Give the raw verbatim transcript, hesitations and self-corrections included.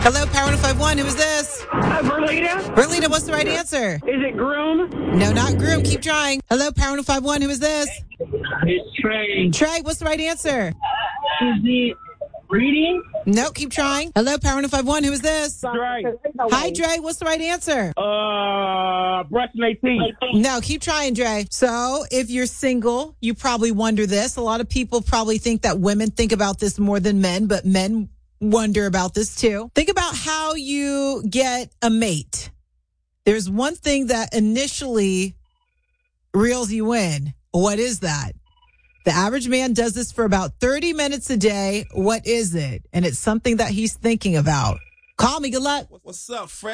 Hello, Power one oh five one. Who is this? Uh, Berlita? Berlita, what's the right answer? Is it groom? No, not groom. Keep trying. Hello, Power one oh five one. Who is this? It's Trey. Trey, what's the right answer? Is it reading? No, keep trying. Hello, Power one oh five one. Who is this? Dre. Hi, Dre. What's the right answer? Uh, brushing their teeth. No, keep trying, Dre. So, if you're single, you probably wonder this. A lot of people probably think that women think about this more than men, but men wonder about this too. Think about how you get a mate. There's one thing that initially reels you in. What is that? The average man does this for about thirty minutes a day. What is it? And it's something that he's thinking about. Call me. Good luck. What's up, Fred?